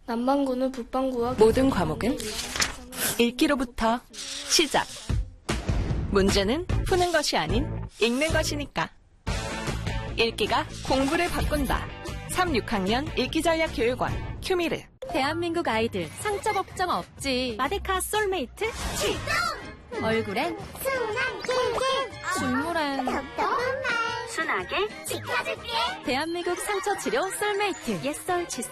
남반구는 북반구와 모든 과목은 읽기로부터 시작. 문제는 푸는 것이 아닌 읽는 것이니까. 읽기가 공부를 바꾼다. 3, 6학년 읽기전략교육원 큐미르. 대한민국 아이들 상처 걱정 없지. 마데카 솔메이트 출동! 얼굴엔 순한 캔캔 줄무엔 똑똑한 말 순하게 지켜줄게. 대한민국 상처 치료 솔메이트 옛설 칫솔